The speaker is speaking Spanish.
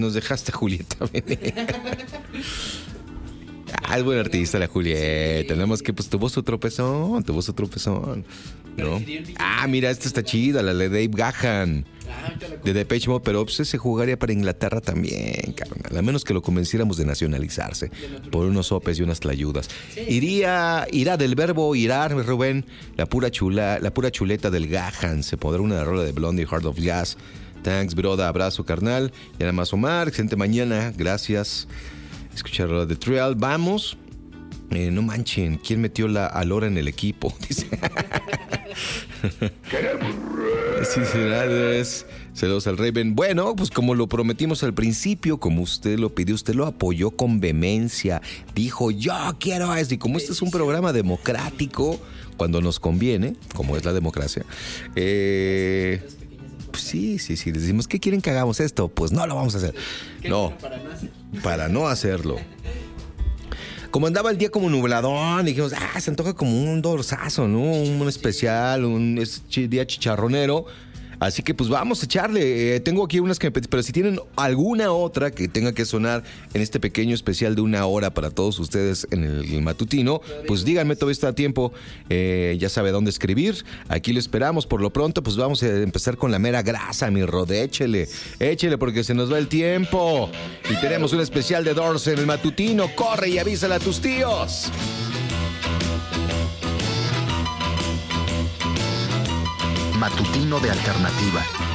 Nos dejaste a Julieta. Es buen artista la Julieta. Nada más que pues tuvo su tropezón. ¿No? Mira, esta está chida, la de Dave Gahan. De Depeche Mode, pero pues se jugaría para Inglaterra también, carnal. A menos que lo convenciéramos de nacionalizarse por unos sopes y unas tlayudas. Irá del verbo irar, Rubén. La pura chuleta del Gahan. Se podrá una rola de Blondie, Heart of Glass. Thanks, broda, abrazo, carnal. Y nada más, Omar, excelente mañana, gracias. Escuchar la de Trial, vamos. No manchen, ¿quién metió a Lora en el equipo? Dice. Sí, saludos al Raven. Bueno, pues como lo prometimos al principio, como usted lo pidió, usted lo apoyó con vehemencia. Dijo, yo quiero esto. Y como este es un programa democrático, cuando nos conviene, como es la democracia, pues sí. Les decimos, ¿qué quieren que hagamos esto? Pues no lo vamos a hacer. No, para no hacerlo. Como andaba el día como nubladón, dijimos, se antoja como un dorsazo, ¿no? Un especial, un día chicharronero. Así que pues vamos a echarle. Tengo aquí unas que me pedí, pero si tienen alguna otra que tenga que sonar en este pequeño especial de 1 hora para todos ustedes en el matutino, pues díganme, todavía está a tiempo. Ya sabe dónde escribir. Aquí lo esperamos. Por lo pronto, pues vamos a empezar con la mera grasa, mi Rode. Échele porque se nos va el tiempo. Y tenemos un especial de Doors en el matutino. Corre y avísale a tus tíos. Matutino de Alternativa.